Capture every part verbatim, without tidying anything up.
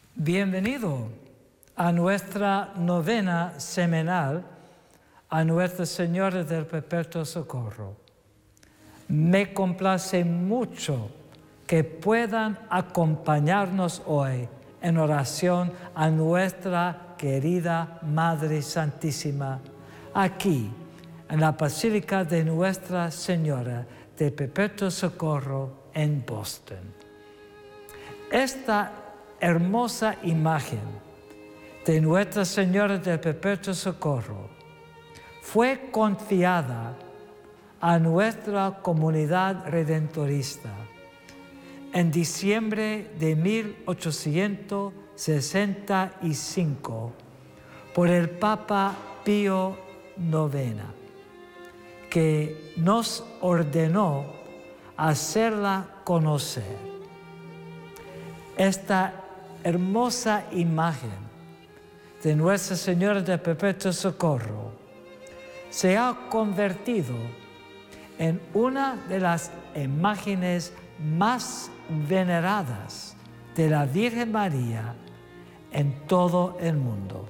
Bienvenido a nuestra novena semanal a Nuestra Señora del Perpetuo Socorro. Me complace mucho que puedan acompañarnos hoy en oración a nuestra querida Madre Santísima, aquí en la Basílica de Nuestra Señora del Perpetuo Socorro en Boston. Esta hermosa imagen de Nuestra Señora del Perpetuo Socorro fue confiada a nuestra comunidad redentorista en diciembre de mil ochocientos sesenta y cinco por el Papa Pío noveno, que nos ordenó hacerla conocer. Esta hermosa imagen de Nuestra Señora del Perpetuo Socorro se ha convertido en una de las imágenes más veneradas de la Virgen María en todo el mundo.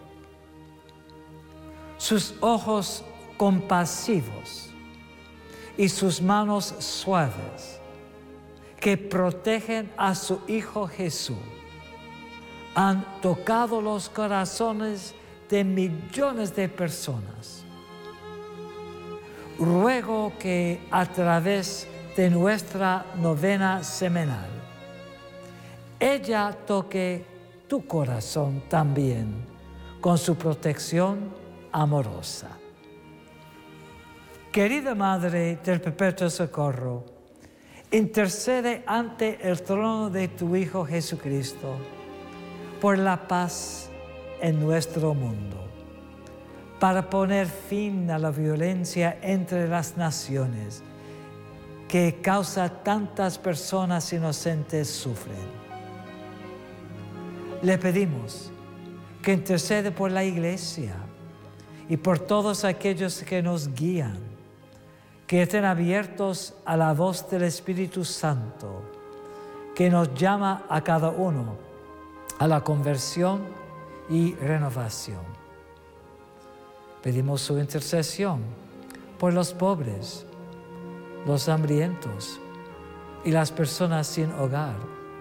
Sus ojos compasivos y sus manos suaves que protegen a su Hijo Jesús han tocado los corazones de millones de personas. Ruego que a través de nuestra novena semanal, ella toque tu corazón también con su protección amorosa. Querida Madre del Perpetuo Socorro, intercede ante el trono de tu Hijo Jesucristo por la paz en nuestro mundo, para poner fin a la violencia entre las naciones que causa tantas personas inocentes sufren. Le pedimos que intercede por la Iglesia y por todos aquellos que nos guían, que estén abiertos a la voz del Espíritu Santo, que nos llama a cada uno a la conversión y renovación. Pedimos su intercesión por los pobres, los hambrientos y las personas sin hogar.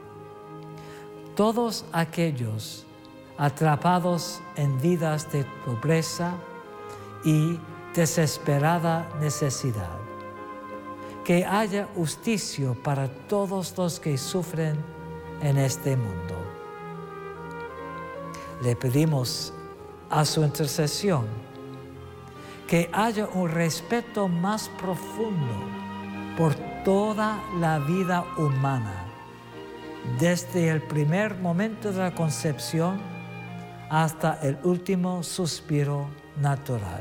Todos aquellos atrapados en vidas de pobreza y desesperada necesidad. Que haya justicia para todos los que sufren en este mundo. Le pedimos a su intercesión que haya un respeto más profundo por toda la vida humana, desde el primer momento de la concepción hasta el último suspiro natural.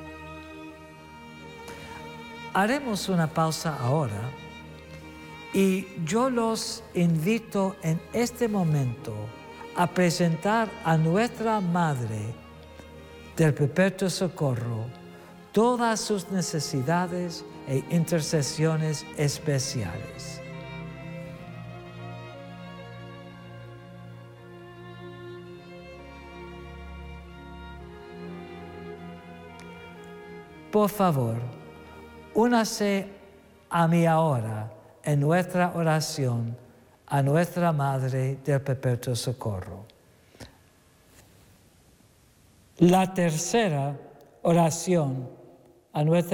Haremos una pausa ahora y yo los invito en este momento a presentar a nuestra Madre del Perpetuo Socorro todas sus necesidades e intercesiones especiales. Por favor, únase a mí ahora en nuestra oración a nuestra Madre del Perpetuo Socorro. La tercera oración a nuestra